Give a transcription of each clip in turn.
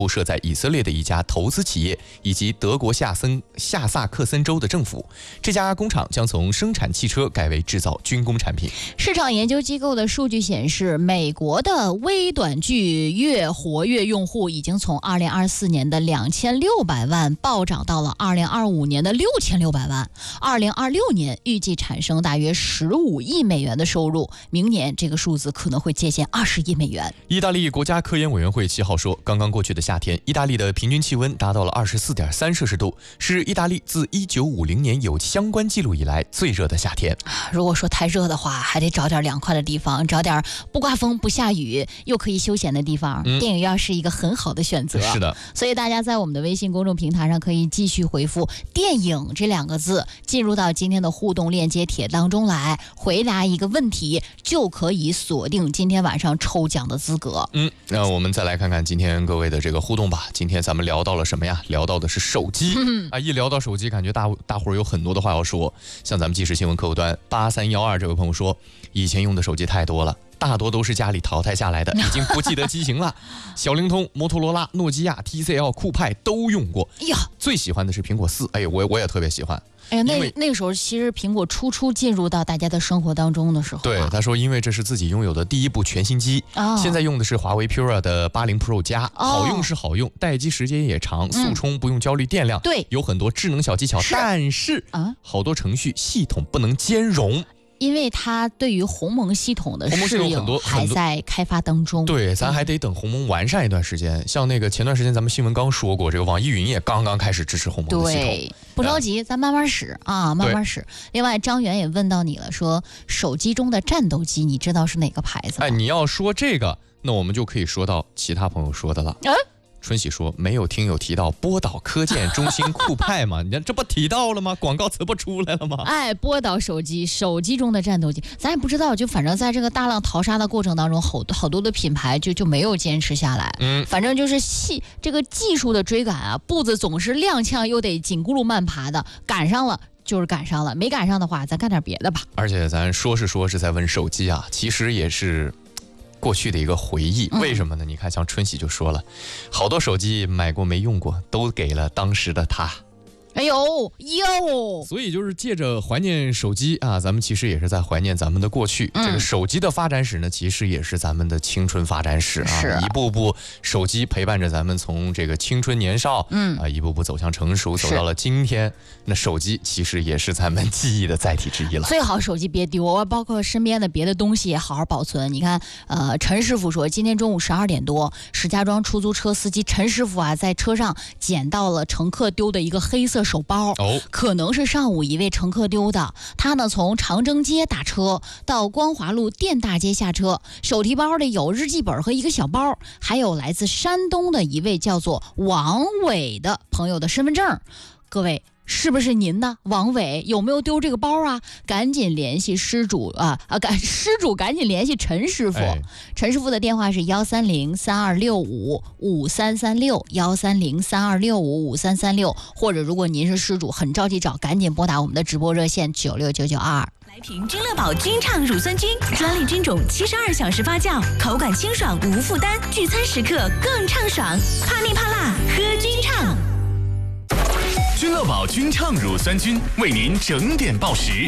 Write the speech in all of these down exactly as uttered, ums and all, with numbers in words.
布设在以色列的一家投资企业，以及德国夏森下萨克森州的政府。这家工厂将从生产汽车改为制造军工产品。 市场研究机构的数据显示，美国的微短剧月活跃用户已经从二零二四年的两千六百万暴涨到了二零二五年的六千六百万。二零二六年预计产生大约十五亿美元的收入，明年这个数字可能会接近二十亿美元。 意大利国家科研委员会七号说，刚刚过去的夏天，意大利的平均气温达到了二十四点三摄氏度，是意大利自一九五零年有相关记录以来最热的夏天。 如果说太热的话，还得找点凉快的地方，找点不刮风不下雨又可以休闲的地方。嗯、电影院是一个很好的选择。 是的， 所以大家在我们的微信公众平台上可以继续回复电影这两个字，进入到今天的互动链接帖当中来，回答一个问题，就可以锁定今天晚上抽奖的资格。 嗯，那我们再来看看今天各位的这个互动吧。今天咱们聊到了什么呀？聊到的是手机、嗯、啊！一聊到手机，感觉大大伙儿有很多的话要说。像咱们即时新闻客户端八三一二这位朋友说，以前用的手机太多了，大多都是家里淘汰下来的，已经不记得机型了。小灵通、摩托罗拉、诺基亚、T C L、酷派都用过。哎呀，最喜欢的是苹果四，哎，我我也特别喜欢。 哎呀，那那个时候其实苹果初初进入到大家的生活当中的时候、啊， 对他说，因为这是自己拥有的第一部全新机，哦、现在用的是华为 Pura 的八零 Pro 加，哦、好用是好用，待机时间也长，速充不用焦虑电量， 嗯、对， 有很多智能小技巧，是但是啊，好多程序系统不能兼容。 因为它对于鸿蒙系统的适应还在开发当中， 对，咱还得等鸿蒙完善一段时间。像那个前段时间咱们新闻刚说过，这个网易云也刚刚开始支持鸿蒙的系统。 对，不着急，咱慢慢使啊，慢慢使。另外，张元也问到你了，说手机中的战斗机，你知道是哪个牌子吗？ 哎，你要说这个，那我们就可以说到其他朋友说的了。嗯。春喜说，没有听友提到波导科健、中兴酷派吗？你看这不提到了吗？广告词不出来了吗？ 哎，波导手机，手机中的战斗机，咱也不知道，就反正在这个大浪淘沙的过程当中，好好多的品牌就就没有坚持下来。嗯，反正就是细这个技术的追赶啊，步子总是踉跄又得紧咕噜慢爬的，赶上了。就是赶上了，没赶上的话，咱干点别的吧。 而且咱说是说是在问手机啊，其实也是过去的一个回忆。为什么呢？你看，像春喜就说了，好多手机买过没用过，都给了当时的他。 哎呦哟！ 所以就是借着怀念手机啊，咱们其实也是在怀念咱们的过去。嗯、这个手机的发展史呢，其实也是咱们的青春发展史啊。 是一步步手机陪伴着咱们从这个青春年少，嗯啊，一步步走向成熟，走到了今天。那手机其实也是咱们记忆的载体之一了。 最好手机别丢，包括身边的别的东西也好好保存。你看，呃，陈师傅说，今天中午十二点多，石家庄出租车司机陈师傅啊，在车上捡到了乘客丢的一个黑色手包，哦，可能是上午一位乘客丢的。他呢从长征街打车到光华路电大街下车，手提包里有日记本和一个小包，还有来自山东的一位叫做王伟的朋友的身份证。各位，是不是您呢？王伟有没有丢这个包啊？赶紧联系失主啊啊！赶失主赶紧联系陈师傅。哎、陈师傅的电话是幺三零三二六五五三三六幺三零三二六五五三三六，或者如果您是失主，很着急找，赶紧拨打我们的直播热线九六九九二。 来瓶君乐宝君畅乳酸菌，专利菌种，七十二小时发酵，口感清爽无负担，聚餐时刻更畅爽。怕腻怕辣，喝君畅。 君乐宝君畅乳酸菌为您整点报时。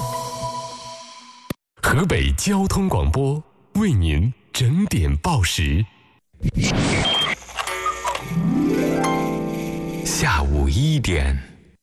河北交通广播为您整点报时。下午一点。